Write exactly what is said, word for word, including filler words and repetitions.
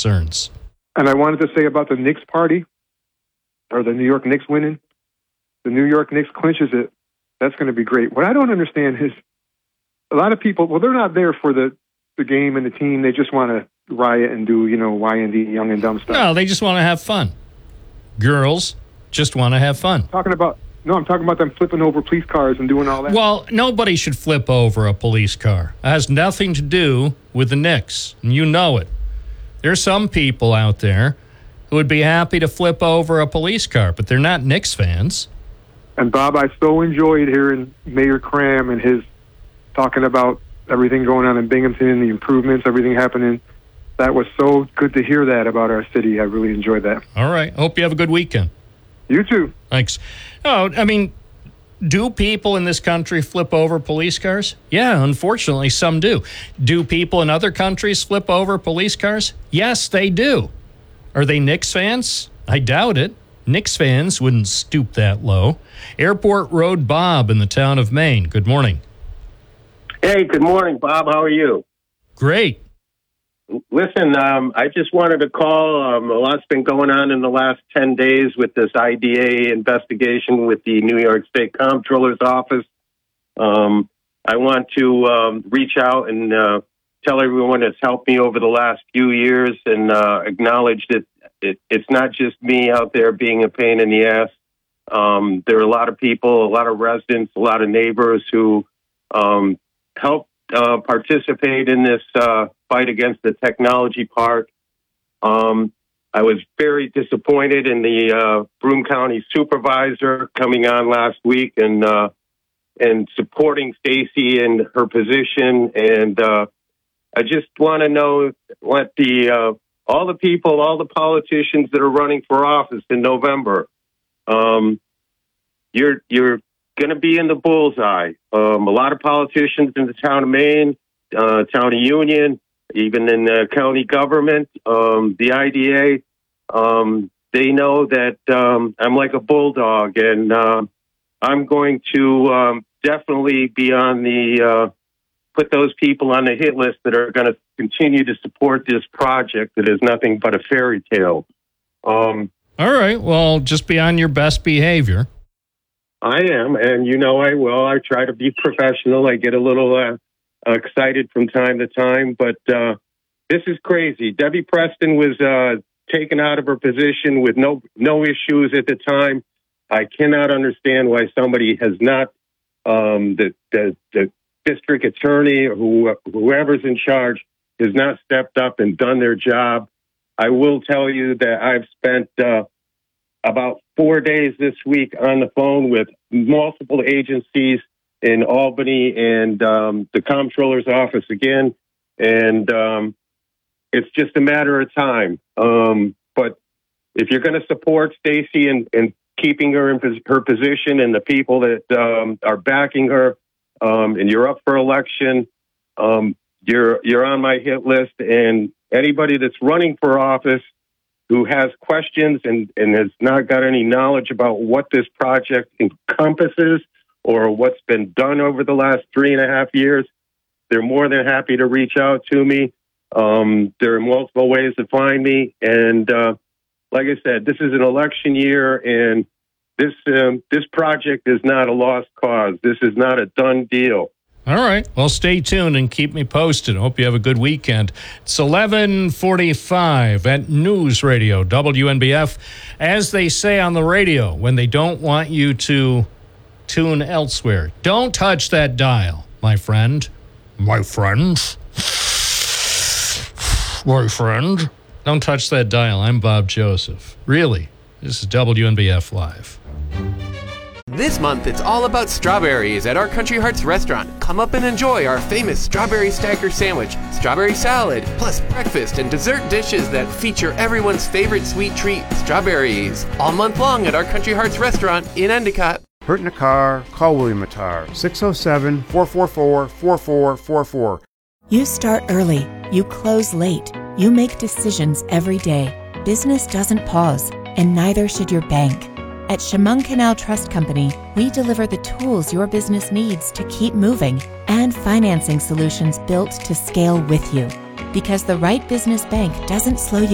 concerns. And I wanted to say about the Knicks party, or the New York Knicks winning. The New York Knicks clinches it. That's going to be great. What I don't understand is a lot of people, well, they're not there for the, the game and the team. They just want to riot and do, you know, Y and D, young and dumb stuff. No, they just want to have fun. Girls just want to have fun. Talking about, no, I'm talking about them flipping over police cars and doing all that. Well, nobody should flip over a police car. It has nothing to do with the Knicks, and you know it. There's some people out there who would be happy to flip over a police car, but they're not Knicks fans. And, Bob, I so enjoyed hearing Mayor Cram and his talking about everything going on in Binghamton, the improvements, everything happening. That was so good to hear that about our city. I really enjoyed that. All right. Hope you have a good weekend. You too. Thanks. Oh, I mean, do people in this country flip over police cars? Yeah, unfortunately, some do. Do people in other countries flip over police cars? Yes, they do. Are they Knicks fans? I doubt it. Knicks fans wouldn't stoop that low. Airport Road Bob in the town of Maine. Good morning. Hey, good morning, Bob. How are you? Great. Listen, um, I just wanted to call. Um, a lot's been going on in the last ten days with this I D A investigation with the New York State Comptroller's Office. Um, I want to um, reach out and uh, tell everyone that's helped me over the last few years and uh, acknowledge that it, it's not just me out there being a pain in the ass. Um, there are a lot of people, a lot of residents, a lot of neighbors who um, help uh, participate in this uh, fight against the technology park. Um, I was very disappointed in the uh, Broome County supervisor coming on last week and uh, and supporting Stacy in her position. And uh, I just want to know, let the uh, all the people, all the politicians that are running for office in November, um, you're you're going to be in the bullseye. Um, a lot of politicians in the town of Maine, uh, town of Union, even in the county government, um, the I D A, um, they know that um, I'm like a bulldog, and uh, I'm going to um, definitely be on the, uh, put those people on the hit list that are going to continue to support this project that is nothing but a fairy tale. Um, All right. Well, just be on your best behavior. I am, and you know I will. I try to be professional. I get a little uh, excited from time to time, but uh, this is crazy. Debbie Preston was uh, taken out of her position with no no issues at the time. I cannot understand why somebody has not, um, the, the the district attorney or who, whoever's in charge has not stepped up and done their job. I will tell you that I've spent uh, about four days this week on the phone with multiple agencies in Albany and um, the comptroller's office again. And um, it's just a matter of time. Um, but if you're going to support Stacy and, and keeping her in pos- her position and the people that um, are backing her, um, and you're up for election, um, you're you're on my hit list. And anybody that's running for office who has questions and, and has not got any knowledge about what this project encompasses or what's been done over the last three and a half years, they're more than happy to reach out to me. Um, there are multiple ways to find me. And uh, like I said, this is an election year, and this um, this project is not a lost cause. This is not a done deal. All right. Well, stay tuned and keep me posted. Hope you have a good weekend. It's eleven forty-five at News Radio, W N B F. As they say on the radio, when they don't want you to tune elsewhere, don't touch that dial, my friend. My friend. My friend. Don't touch that dial. I'm Bob Joseph. Really. This is W N B F Live. This month, it's all about strawberries at our Country Hearts restaurant. Come up and enjoy our famous strawberry stacker sandwich, strawberry salad, plus breakfast and dessert dishes that feature everyone's favorite sweet treat, strawberries. All month long at our Country Hearts restaurant in Endicott. Hurt in a car? Call William Mattar, six oh seven, four four four, four four four four. You start early. You close late. You make decisions every day. Business doesn't pause, and neither should your bank. At Chemung Canal Trust Company, we deliver the tools your business needs to keep moving and financing solutions built to scale with you. Because the right business bank doesn't slow you